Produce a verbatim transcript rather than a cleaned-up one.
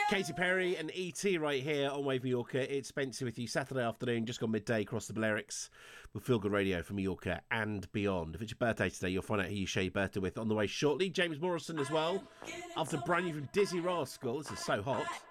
Katy Perry and E T right here on Wave Mallorca. It's Spencer with you Saturday afternoon, just gone midday across the Balearics with Feel Good Radio from Mallorca and beyond. If it's your birthday today, you'll find out who you share your birthday with on the way shortly. James Morrison as well, after brand new from Dizzy Rascal. This is So Hot.